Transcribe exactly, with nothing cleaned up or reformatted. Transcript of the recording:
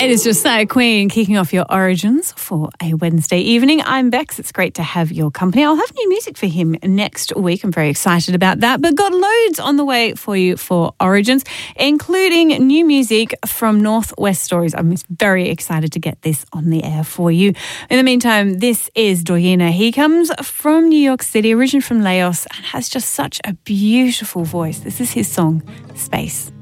It is Josiah Queen kicking off your Origins for a Wednesday evening. I'm Bex. It's great to have your company. I'll have new music for him next week. I'm very excited about that. But got loads on the way for you for Origins, including new music from Northwest Stories. I'm very excited to get this on the air for you. In the meantime, this is Doyena. He comes from New York City, originally from Laos, and has just such a beautiful voice. This is his song, Space.